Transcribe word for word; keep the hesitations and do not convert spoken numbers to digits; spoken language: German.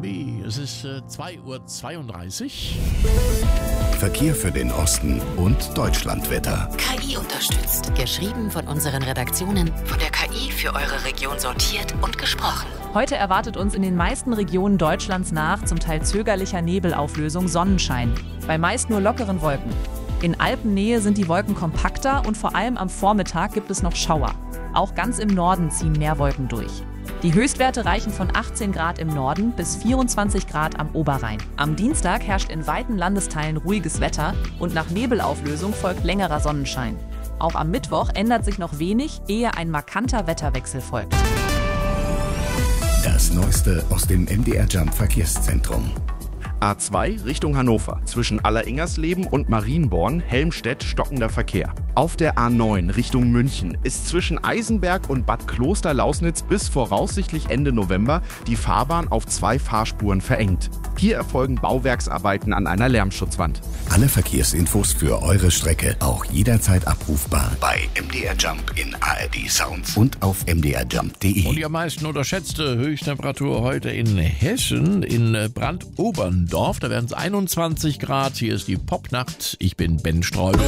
B. Es ist äh, zwei Uhr zweiunddreißig. Verkehr für den Osten und Deutschlandwetter. K I unterstützt. Geschrieben von unseren Redaktionen, von der K I für eure Region sortiert und gesprochen. Heute erwartet uns in den meisten Regionen Deutschlands nach zum Teil zögerlicher Nebelauflösung Sonnenschein. Bei meist nur lockeren Wolken. In Alpennähe sind die Wolken kompakter und vor allem am Vormittag gibt es noch Schauer. Auch ganz im Norden ziehen mehr Wolken durch. Die Höchstwerte reichen von achtzehn Grad im Norden bis vierundzwanzig Grad am Oberrhein. Am Dienstag herrscht in weiten Landesteilen ruhiges Wetter und nach Nebelauflösung folgt längerer Sonnenschein. Auch am Mittwoch ändert sich noch wenig, ehe ein markanter Wetterwechsel folgt. Das Neueste aus dem M D R Jump Verkehrszentrum. A zwei Richtung Hannover. Zwischen Alleringersleben und Marienborn, Helmstedt, stockender Verkehr. Auf der A neun Richtung München ist zwischen Eisenberg und Bad Kloster-Lausnitz bis voraussichtlich Ende November die Fahrbahn auf zwei Fahrspuren verengt. Hier erfolgen Bauwerksarbeiten an einer Lärmschutzwand. Alle Verkehrsinfos für eure Strecke auch jederzeit abrufbar bei M D R Jump in A R D Sounds und auf m d r jump punkt d e. Und die am meisten unterschätzte Höchsttemperatur heute in Hessen, in Brandoberndorf. Da werden es einundzwanzig Grad. Hier ist die Popnacht. Ich bin Ben Streubel.